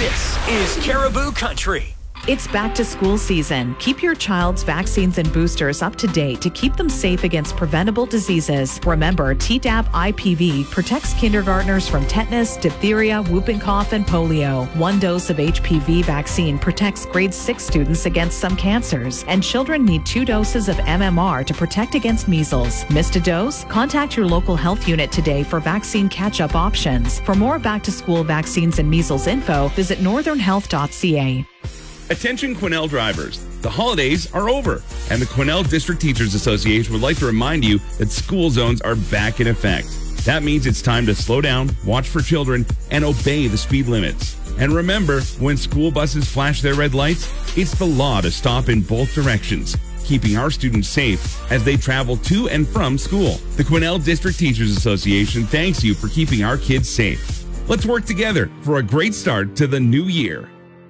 This is Caribou Country. It's back to school season. Keep your child's vaccines and boosters up to date to keep them safe against preventable diseases. Remember, Tdap IPV protects kindergartners from tetanus, diphtheria, whooping cough, and polio. One dose of HPV vaccine protects grade 6 students against some cancers. And children need 2 doses of MMR to protect against measles. Missed a dose? Contact your local health unit today for vaccine catch-up options. For more back-to-school vaccines and measles info, visit northernhealth.ca. Attention Quesnel drivers, the holidays are over, and the Quesnel District Teachers Association would like to remind you that school zones are back in effect. That means it's time to slow down, watch for children, and obey the speed limits. And remember, when school buses flash their red lights, it's the law to stop in both directions, keeping our students safe as they travel to and from school. The Quesnel District Teachers Association thanks you for keeping our kids safe. Let's work together for a great start to the new year.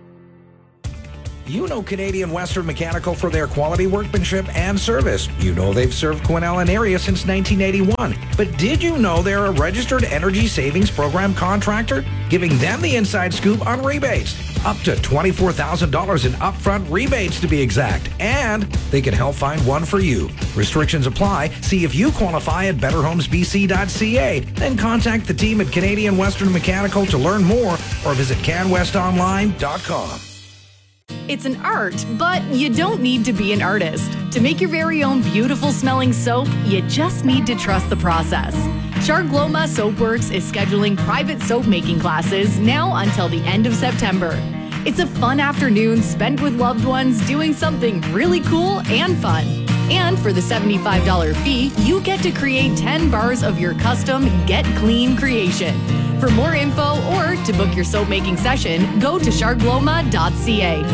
You know Canadian Western Mechanical for their quality workmanship and service. You know they've served Quesnel and area since 1981. But did you know they're a registered energy savings program contractor? Giving them the inside scoop on rebates. Up to $24,000 in upfront rebates to be exact. And they can help find one for you. Restrictions apply. See if you qualify at betterhomesbc.ca. Then contact the team at Canadian Western Mechanical to learn more or visit canwestonline.com. It's an art, but you don't need to be an artist. To make your very own beautiful smelling soap, you just need to trust the process. Chargloma Soapworks is scheduling private soap making classes now until the end of September. It's a fun afternoon spent with loved ones doing something really cool and fun. And for the $75 fee, you get to create 10 bars of your custom Get Clean creation. For more info or to book your soap making session, go to chargloma.ca.